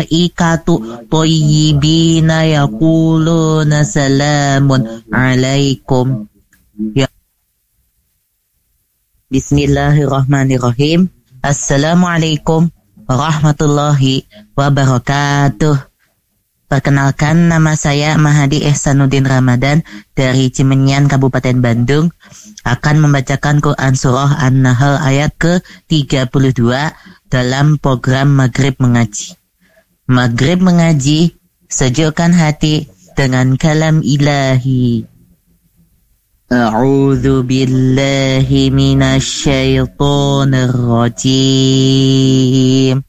malaikatu thayyibina yaquluna salamun alaikum. Ya. Bismillahirrahmanirrahim. Assalamualaikum warahmatullahi wabarakatuh. Perkenalkan, nama saya Mahadi Ihsanuddin Ramadan dari Cimenyan, Kabupaten Bandung, akan membacakan Quran Surah An-Nahl ayat ke-32 dalam program Maghrib Mengaji. Maghrib Mengaji, sejukkan hati dengan kalam ilahi. A'udzu billahi minasy syaithanir rajim.